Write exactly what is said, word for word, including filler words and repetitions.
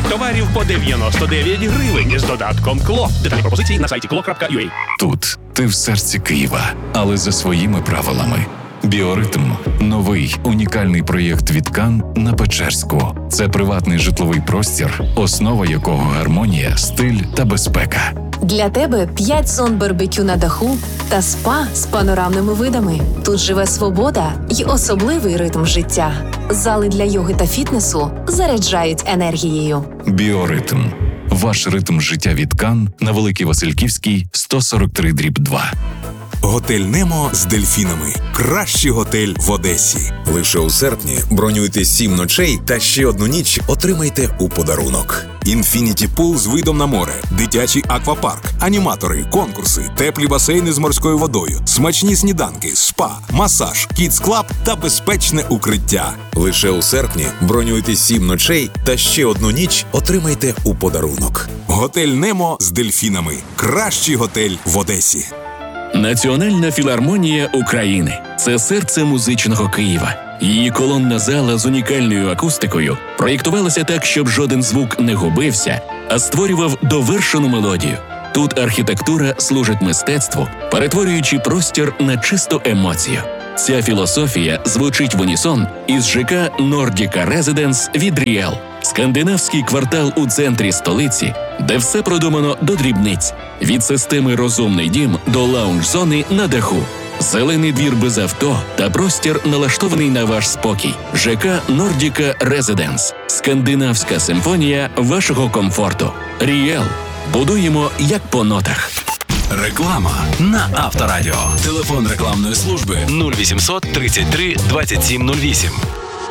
товарів по дев'яносто дев'ять гривень з додатком КЛО. Деталі пропозиції на сайті кло крапка ю а. Тут ти в серці Києва, але за своїми правилами. Біоритм – новий, унікальний проєкт від Кан на Печерську. Це приватний житловий простір, основа якого гармонія, стиль та безпека. Для тебе п'ять зон барбекю на даху та спа з панорамними видами. Тут живе свобода й особливий ритм життя. Зали для йоги та фітнесу заряджають енергією. Біоритм – ваш ритм життя від Кан на Великій Васильківській, сто сорок три дріб два. Готель Немо з дельфінами. Кращий готель в Одесі. Лише у серпні бронюйте сім ночей та ще одну ніч отримайте у подарунок. Інфініті пул з видом на море, дитячий аквапарк, аніматори, конкурси, теплі басейни з морською водою, смачні сніданки, спа, масаж, кідс-клаб та безпечне укриття. Лише у серпні бронюйте сім ночей та ще одну ніч отримайте у подарунок. Готель Немо з дельфінами. Кращий готель в Одесі. Національна філармонія України – це серце музичного Києва. Її колонна зала з унікальною акустикою проєктувалася так, щоб жоден звук не губився, а створював довершену мелодію. Тут архітектура служить мистецтву, перетворюючи простір на чисту емоцію. Ця філософія звучить в унісон із ЖК Nordica Residence від Ріел. Скандинавський квартал у центрі столиці, де все продумано до дрібниць. Від системи «Розумний дім» до лаунж-зони на даху. Зелений двір без авто та простір, налаштований на ваш спокій. ЖК Nordica Residence. Скандинавська симфонія вашого комфорту. Ріел. Будуємо як по нотах. Реклама на Авторадіо. Телефон рекламної служби нуль вісімсот тридцять три двадцять сім нуль вісім.